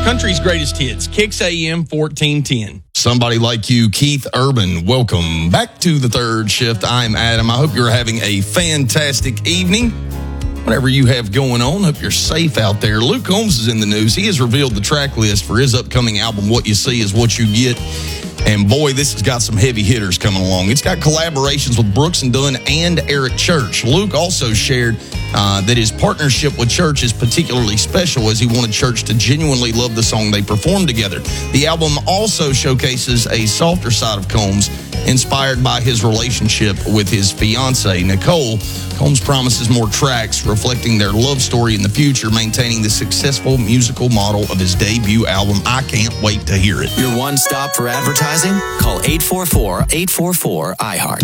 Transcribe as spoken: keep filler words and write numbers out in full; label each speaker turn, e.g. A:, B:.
A: Country's greatest hits, Kicks A M fourteen ten.
B: Somebody Like You, Keith Urban. Welcome back to the third shift. I'm Adam. I hope you're having a fantastic evening. Whatever you have going on, hope you're safe out there. Luke Combs is in the news. He has revealed the track list for his upcoming album, What You See Is What You Get. And boy, this has got some heavy hitters coming along. It's got collaborations with Brooks and Dunn and Eric Church. Luke also shared uh, that his partnership with Church is particularly special as he wanted Church to genuinely love the song they performed together. The album also showcases a softer side of Combs, inspired by his relationship with his fiancée, Nicole. Combs promises more tracks reflecting their love story in the future, maintaining the successful musical model of his debut album. I can't wait to hear it.
C: Your one stop for advertising? Call eight four four, eight four four, I heart.